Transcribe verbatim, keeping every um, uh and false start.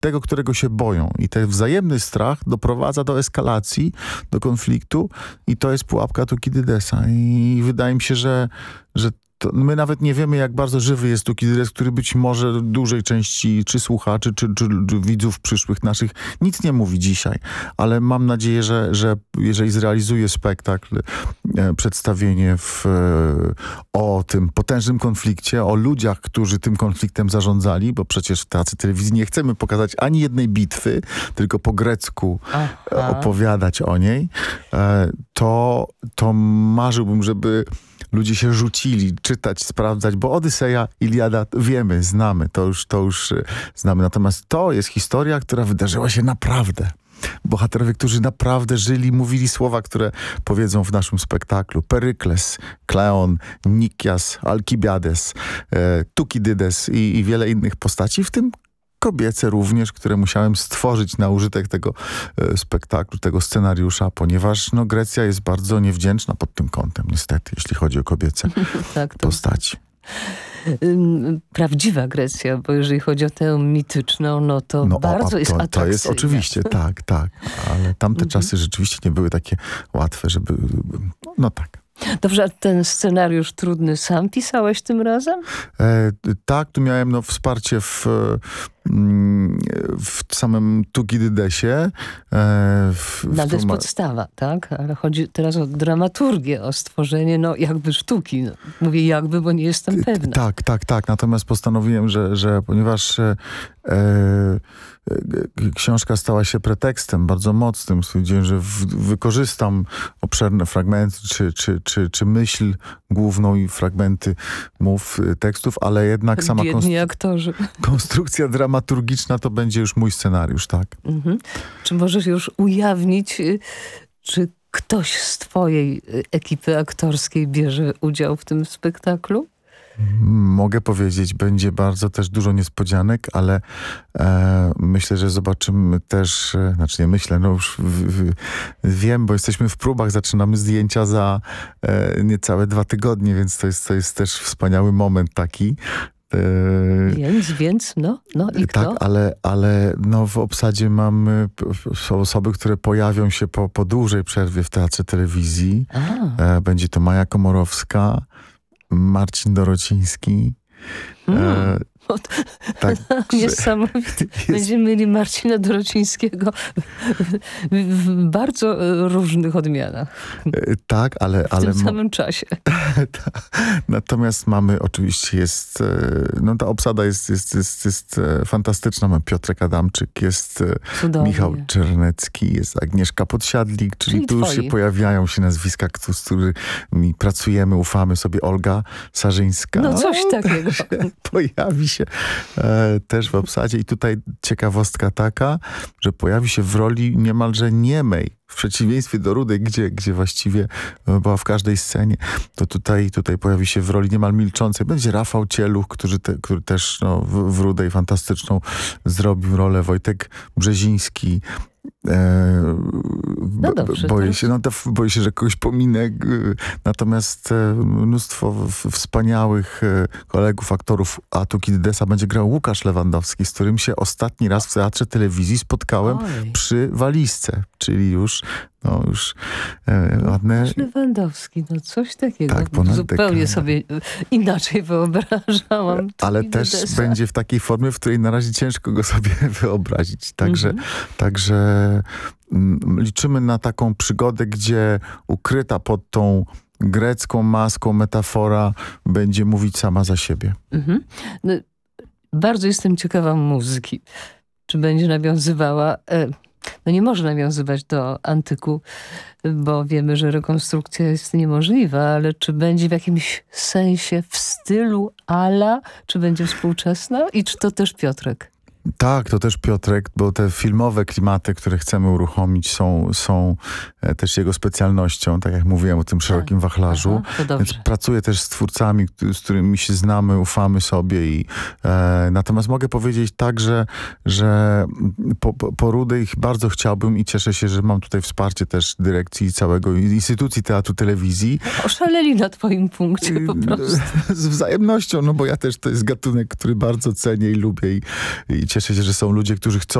tego, którego się boją. I ten wzajemny strach doprowadza do eskalacji, do konfliktu i to jest pułapka Thukydidesa. I wydaje mi się, że, że to my nawet nie wiemy, jak bardzo żywy jest Thukydides, który być może dużej części czy słuchaczy, czy, czy, czy widzów przyszłych naszych nic nie mówi dzisiaj. Ale mam nadzieję, że, że jeżeli zrealizuje spektakl, e, przedstawienie w, e, o tym potężnym konflikcie, o ludziach, którzy tym konfliktem zarządzali, bo przecież w teatrze telewizji nie chcemy pokazać ani jednej bitwy, tylko po grecku e, opowiadać o niej, e, to, to marzyłbym, żeby ludzie się rzucili czytać, sprawdzać, bo Odyseja, Iliada wiemy, znamy, to już, to już znamy. Natomiast to jest historia, która wydarzyła się naprawdę. Bohaterowie, którzy naprawdę żyli, mówili słowa, które powiedzą w naszym spektaklu. Perykles, Kleon, Nikias, Alkibiades, e, Thukydydes i, i wiele innych postaci, w tym kobiece również, które musiałem stworzyć na użytek tego e, spektaklu, tego scenariusza, ponieważ no, Grecja jest bardzo niewdzięczna pod tym kątem, niestety, jeśli chodzi o kobiece tak, to... postaci. Prawdziwa Grecja, bo jeżeli chodzi o tę mityczną, no to no, bardzo o, jest atrakcyjna. To jest oczywiście, tak, tak. Ale tamte czasy rzeczywiście nie były takie łatwe, żeby... No tak. Dobrze, a ten scenariusz trudny sam pisałeś tym razem? E, tak, tu miałem no, wsparcie w, w samym Thukydidesie. E, w, no, to jest ma... podstawa, tak? Ale chodzi teraz o dramaturgię, o stworzenie no, jakby sztuki. No, mówię jakby, bo nie jestem pewna. Tak, tak, tak. Natomiast postanowiłem, że, że ponieważ e, e, książka stała się pretekstem bardzo mocnym, stwierdziłem, że w, wykorzystam obszerne fragmenty, czy, czy, czy, czy myśl główną i fragmenty mów, tekstów, ale jednak sama Biedni aktorzy. konstrukcja dramaturgiczna to będzie już mój scenariusz, tak. Mhm. Czy możesz już ujawnić, czy ktoś z twojej ekipy aktorskiej bierze udział w tym spektaklu? Mogę powiedzieć, będzie bardzo też dużo niespodzianek, ale e, myślę, że zobaczymy też, e, znaczy nie myślę, no już w, w, wiem, bo jesteśmy w próbach, zaczynamy zdjęcia za e, niecałe dwa tygodnie, więc to jest, to jest też wspaniały moment taki. E, więc, więc, no, no i kto? Tak, ale, ale no w obsadzie mamy są osoby, które pojawią się po, po dłużej przerwie w teatrze telewizji. E, będzie to Maja Komorowska, Marcin Dorociński. Hmm. E, tak, niesamowite. Będziemy mieli Marcina Dorocińskiego w, w bardzo różnych odmianach. Tak, ale... W ale tym samym czasie. Natomiast mamy, oczywiście jest, no ta obsada jest, jest, jest, jest fantastyczna. Mamy Piotrek Adamczyk, jest Cudownie. Michał Czernecki, jest Agnieszka Podsiadlik, czyli, czyli tu już się pojawiają się nazwiska, z którymi pracujemy, ufamy sobie. Olga Sarzyńska. No coś takiego. Pojawi się e, też w obsadzie i tutaj ciekawostka taka, że pojawi się w roli niemalże niemej, w przeciwieństwie do Rudej, gdzie, gdzie właściwie była w każdej scenie, to tutaj, tutaj pojawi się w roli niemal milczącej. Będzie Rafał Cieluch, który, te, który też no, w, w Rudej fantastyczną zrobił rolę, Wojtek Brzeziński. E, no dobrze, boję się, no, to, boję się, że kogoś pominę. Natomiast e, mnóstwo w, wspaniałych e, kolegów, aktorów, a Thukydidesa będzie grał Łukasz Lewandowski, z którym się ostatni raz w teatrze telewizji spotkałem Oj. przy walizce, czyli już no już e, ładne... Łukasz Lewandowski, no coś takiego. Tak, zupełnie dekada. sobie inaczej wyobrażałam. Ale też będzie w takiej formie, w której na razie ciężko go sobie wyobrazić. Także, mm-hmm. także m, liczymy na taką przygodę, gdzie ukryta pod tą grecką maską metafora będzie mówić sama za siebie. Mm-hmm. No, bardzo jestem ciekawa muzyki. Czy będzie nawiązywała... E, No nie może nawiązywać do antyku, bo wiemy, że rekonstrukcja jest niemożliwa, ale czy będzie w jakimś sensie w stylu ala, czy będzie współczesna i czy to też Piotrek? Tak, to też Piotrek, bo te filmowe klimaty, które chcemy uruchomić są, są też jego specjalnością, tak jak mówiłem o tym szerokim tak. wachlarzu. Aha, Więc pracuję też z twórcami, z którymi się znamy, ufamy sobie. I, e, natomiast mogę powiedzieć tak, że, że po, po, po Rudej bardzo chciałbym i cieszę się, że mam tutaj wsparcie też dyrekcji całego instytucji teatru, telewizji. Oszaleli na twoim punkcie po prostu. Z wzajemnością, no bo ja też to jest gatunek, który bardzo cenię i lubię i, i cieszę się, że są ludzie, którzy chcą